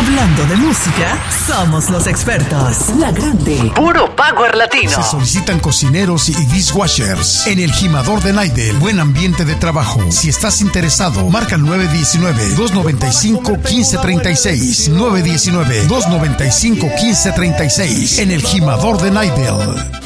Hablando de música, somos los expertos. La Grande. Puro Power Latino. Se solicitan cocineros y dishwashers en el Jimador de Naidel. Buen ambiente de trabajo. Si estás interesado, marca el 919-295-1536. 919-295-1536 en el Jimador de Naidel.